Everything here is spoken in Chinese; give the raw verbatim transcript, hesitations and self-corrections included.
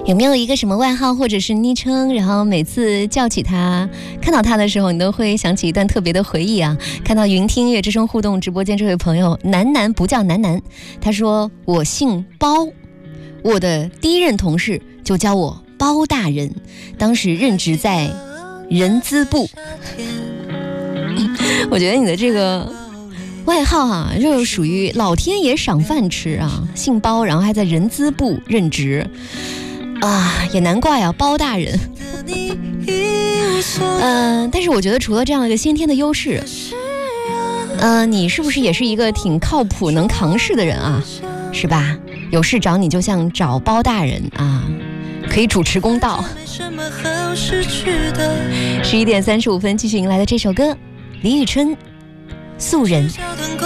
有没有一个什么外号或者是昵称，然后每次叫起他看到他的时候你都会想起一段特别的回忆啊？看到云听音乐之声互动直播间这位朋友南南不叫南南，他说我姓包，我的第一任同事就叫我包大人，当时任职在人资部。我觉得你的这个外号啊，就是属于老天爷赏饭吃啊，姓包，然后还在人资部任职啊，也难怪啊，包大人。嗯、呃，但是我觉得除了这样一个先天的优势，嗯、呃，你是不是也是一个挺靠谱、能扛事的人啊？是吧？有事找你就像找包大人啊，可以主持公道。十一点三十五分，继续迎来的这首歌，李宇春，素人。